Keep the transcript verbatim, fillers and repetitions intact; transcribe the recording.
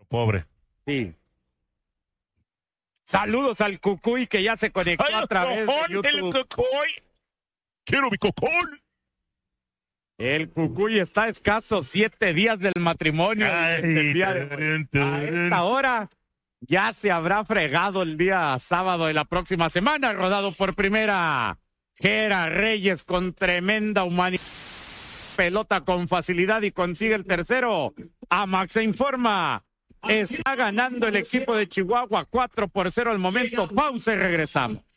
Pobre. Sí. Saludos al Cucuy que ya se conectó ¡Ay, a través de cojón, YouTube. el Cucuy! ¡Quiero mi cocón! El Cucuy está a escasos siete días del matrimonio. Ay, el día de hoy. A esta hora ya se habrá fregado el día sábado de la próxima semana, rodado por primera. Jera Reyes con tremenda humanidad. Pelota con facilidad y consigue el tercero. Amax se informa. Está ganando el equipo de Chihuahua cuatro por cero al momento. Pausa y regresamos.